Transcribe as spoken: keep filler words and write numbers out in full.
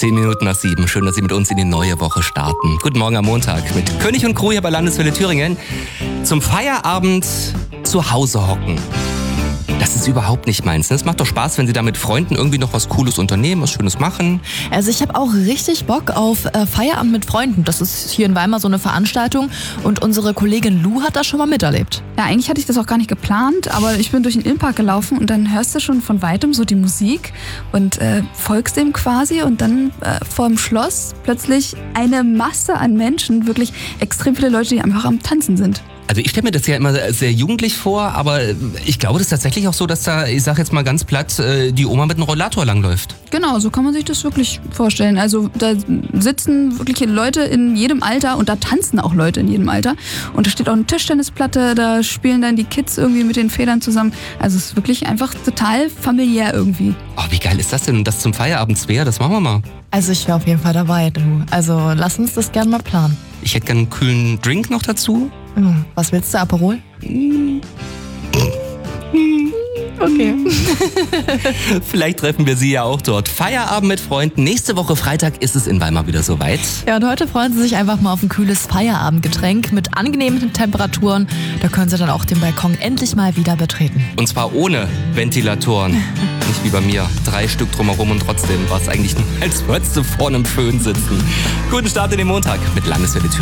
Zehn Minuten nach sieben. Schön, dass Sie mit uns in die neue Woche starten. Guten Morgen am Montag mit König und Crew hier bei Landeswelle Thüringen. Zum Feierabend zu Hause hocken. Das ist überhaupt nicht meins. Es macht doch Spaß, wenn Sie da mit Freunden irgendwie noch was Cooles unternehmen, was Schönes machen. Also ich habe auch richtig Bock auf äh, Feierabend mit Freunden. Das ist hier in Weimar so eine Veranstaltung und unsere Kollegin Lou hat das schon mal miterlebt. Ja, eigentlich hatte ich das auch gar nicht geplant, aber ich bin durch den Innenpark gelaufen und dann hörst du schon von weitem so die Musik und äh, folgst dem quasi und dann äh, vor dem Schloss plötzlich eine Masse an Menschen, wirklich extrem viele Leute, die einfach am Tanzen sind. Also ich stelle mir das ja immer sehr jugendlich vor, aber ich glaube, das ist tatsächlich auch so, dass da, ich sag jetzt mal ganz platt, die Oma mit einem Rollator langläuft. Genau, so kann man sich das wirklich vorstellen. Also da sitzen wirklich Leute in jedem Alter und da tanzen auch Leute in jedem Alter. Und da steht auch eine Tischtennisplatte, da spielen dann die Kids irgendwie mit den Federn zusammen. Also es ist wirklich einfach total familiär irgendwie. Oh, wie geil ist das denn? Und das zum Feierabend Svea, das machen wir mal. Also ich wäre auf jeden Fall dabei, du. Also lass uns das gerne mal planen. Ich hätte gerne einen kühlen Drink noch dazu. Hm, was willst du, Aperol? Okay. Vielleicht treffen wir Sie ja auch dort. Feierabend mit Freunden. Nächste Woche Freitag ist es in Weimar wieder soweit. Ja, und heute freuen Sie sich einfach mal auf ein kühles Feierabendgetränk mit angenehmen Temperaturen. Da können Sie dann auch den Balkon endlich mal wieder betreten. Und zwar ohne Ventilatoren. Nicht wie bei mir. Drei Stück drumherum und trotzdem war es eigentlich nur, als würdest du vor einem Föhn sitzen. Guten Start in den Montag mit Landeswelle Thüringen.